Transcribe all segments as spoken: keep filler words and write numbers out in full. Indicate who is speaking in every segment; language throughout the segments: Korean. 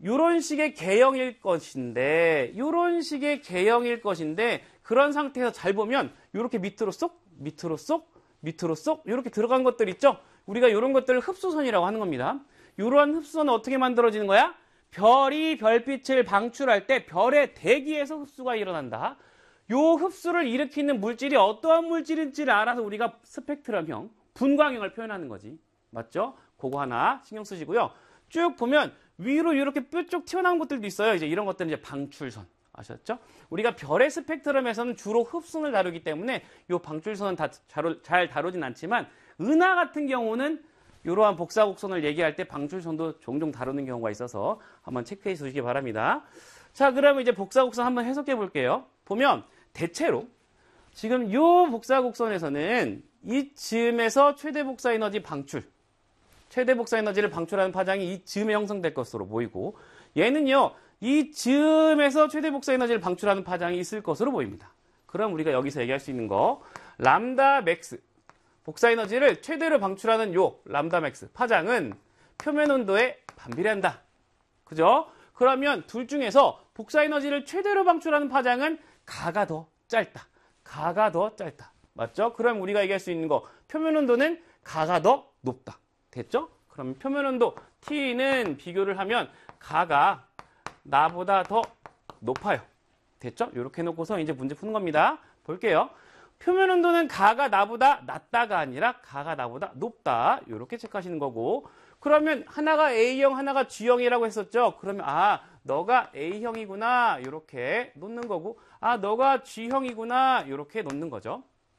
Speaker 1: 요런 식의 개형일 것인데, 요런 식의 개형일 것인데, 그런 상태에서 잘 보면, 요렇게 밑으로 쏙, 밑으로 쏙, 밑으로 쏙, 요렇게 들어간 것들 있죠? 우리가 요런 것들을 흡수선이라고 하는 겁니다. 요러한 흡수선은 어떻게 만들어지는 거야? 별이 별빛을 방출할 때 별의 대기에서 흡수가 일어난다. 요 흡수를 일으키는 물질이 어떠한 물질인지를 알아서 우리가 스펙트럼형, 분광형을 표현하는 거지. 맞죠? 그거 하나 신경 쓰시고요. 쭉 보면 위로 이렇게 뾰족 튀어나온 것들도 있어요. 이제 이런 것들은 이제 방출선. 아셨죠? 우리가 별의 스펙트럼에서는 주로 흡수선을 다루기 때문에 요 방출선은 다 잘 다루진 않지만 은하 같은 경우는 이러한 복사곡선을 얘기할 때 방출선도 종종 다루는 경우가 있어서 한번 체크해 주시기 바랍니다. 자, 그러면 이제 복사곡선 한번 해석해 볼게요. 보면 대체로 지금 이 복사곡선에서는 이 즈음에서 최대 복사 에너지 방출, 최대 복사 에너지를 방출하는 파장이 이 즈음에 형성될 것으로 보이고, 얘는요 이 즈음에서 최대 복사 에너지를 방출하는 파장이 있을 것으로 보입니다. 그럼 우리가 여기서 얘기할 수 있는 거 람다 맥스, 복사 에너지를 최대로 방출하는 요 람다 맥스 파장은 표면 온도에 반비례한다. 그죠? 그러면 둘 중에서 복사 에너지를 최대로 방출하는 파장은 가가 더 짧다. 가가 더 짧다. 맞죠? 그럼 우리가 얘기할 수 있는 거 표면 온도는 가가 더 높다. 됐죠? 그럼 표면 온도 T는 비교를 하면 가가 나보다 더 높아요. 됐죠? 이렇게 해놓고서 이제 문제 푸는 겁니다. 볼게요. 표면 온도는 가가 나보다 낮다가 아니라 가가 나보다 높다. 이렇게 체크하시는 거고, 그러면 하나가 A형, 하나가 G형이라고 했었죠? 그러면 아, 너가 A형이구나. 이렇게 놓는 거고, 아, 너가 G형이구나. 이렇게 놓는 거죠.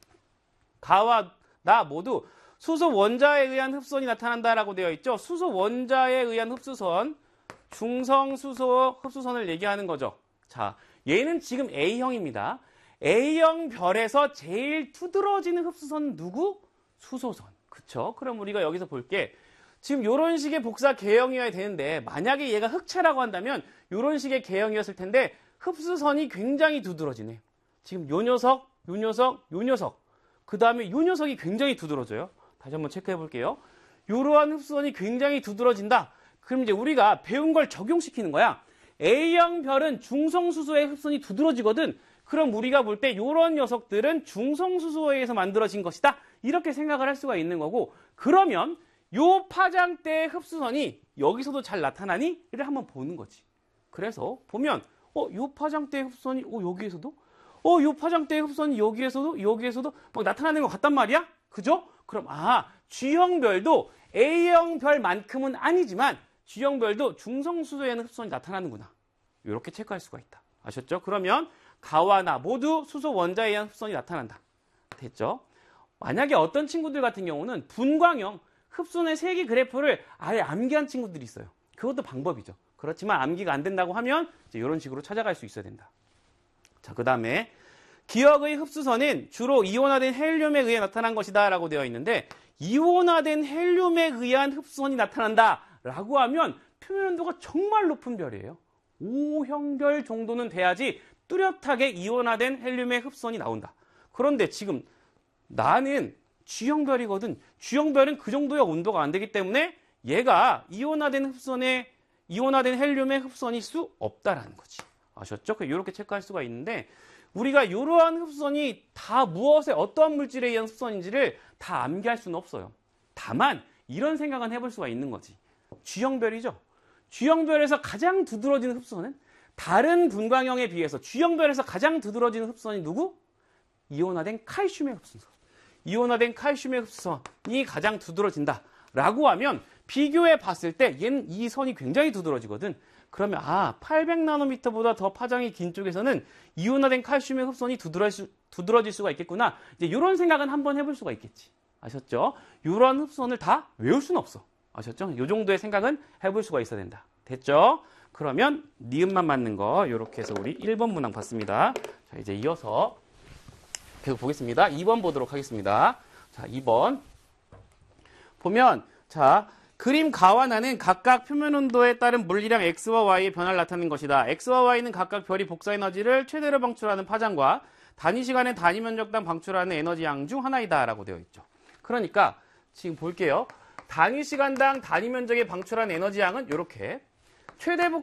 Speaker 1: 가와 나 모두 수소 원자에 의한 흡수선이 나타난다라고 되어 있죠. 수소 원자에 의한 흡수선, 중성수소 흡수선을 얘기하는 거죠. 자, 얘는 지금 A형입니다. A형 별에서 제일 두드러지는 흡수선은 누구? 수소선. 그쵸? 그럼 우리가 여기서 볼게. 지금 이런 식의 복사 개형이어야 되는데, 만약에 얘가 흑체라고 한다면 이런 식의 개형이었을 텐데 흡수선이 굉장히 두드러지네. 지금 요 녀석, 요 녀석, 요 녀석, 그 다음에 요 녀석이 굉장히 두드러져요. 다시 한번 체크해 볼게요. 이러한 흡수선이 굉장히 두드러진다. 그럼 이제 우리가 배운 걸 적용시키는 거야. A형 별은 중성수소의 흡수선이 두드러지거든. 그럼 우리가 볼 때 이런 녀석들은 중성수소에 의해서 만들어진 것이다. 이렇게 생각을 할 수가 있는 거고, 그러면 요 파장대의 흡수선이 여기서도 잘 나타나니? 이를 한번 보는 거지. 그래서 보면 어, 요 파장대의 흡수선이 어, 여기에서도? 어, 요 파장대의 흡수선이 여기에서도? 여기에서도? 막 나타나는 것 같단 말이야? 그죠? 그럼 아, G형 별도 A형 별만큼은 아니지만 G형 별도 중성수소에는 흡수선이 나타나는구나. 이렇게 체크할 수가 있다. 아셨죠? 그러면 가와 나 모두 수소 원자에 의한 흡수선이 나타난다. 됐죠? 만약에 어떤 친구들 같은 경우는 분광형 흡수선의 세기 그래프를 아예 암기한 친구들이 있어요. 그것도 방법이죠. 그렇지만 암기가 안 된다고 하면 이제 이런 식으로 찾아갈 수 있어야 된다. 자, 그 다음에 기억의 흡수선은 주로 이온화된 헬륨에 의해 나타난 것이다 라고 되어 있는데, 이온화된 헬륨에 의한 흡수선이 나타난다 라고 하면 표면 온도가 정말 높은 별이에요. 오형별 정도는 돼야지 뚜렷하게 이온화된 헬륨의 흡수선이 나온다. 그런데 지금 나는 G형별이거든. G형별은 그 정도의 온도가 안 되기 때문에 얘가 이온화된 흡수선에 이온화된 헬륨의 흡수선일 수 없다라는 거지. 아셨죠? 이렇게 체크할 수가 있는데, 우리가 이러한 흡수선이 다 무엇에 어떠한 물질에 의한 흡수선인지를 다 암기할 수는 없어요. 다만 이런 생각은 해볼 수가 있는 거지. G형별이죠. G형별에서 가장 두드러지는 흡수선은 다른 분광형에 비해서 G형별에서 가장 두드러지는 흡수선이 누구? 이온화된 칼슘의 흡수선. 이온화된 칼슘의 흡수선이 가장 두드러진다 라고 하면 비교해 봤을 때 얘는 이 선이 굉장히 두드러지거든. 그러면 아, 팔백 나노미터보다 더 파장이 긴 쪽에서는 이온화된 칼슘의 흡수선이 두드러질, 두드러질 수가 있겠구나. 이제 이런 생각은 한번 해볼 수가 있겠지. 아셨죠? 이런 흡수선을 다 외울 수는 없어. 아셨죠? 이 정도의 생각은 해볼 수가 있어야 된다. 됐죠? 그러면 니은만 맞는 거 이렇게 해서 우리 일 번 문항 봤습니다. 자, 이제 이어서 계속 보겠습니다. 이 번 보도록 하겠습니다. 자, 이 번 보면 자, 그림 가와 나는 각각 표면 온도에 따른 물리량 X와 Y의 변화를 나타내는 것이다. X와 Y는 각각 별이 복사 에너지를 최대로 방출하는 파장과 단위 시간에 단위 면적당 방출하는 에너지 양 중 하나이다 라고 되어 있죠. 그러니까 지금 볼게요. 단위 시간당 단위 면적에 방출하는 에너지 양은 이렇게 최대 복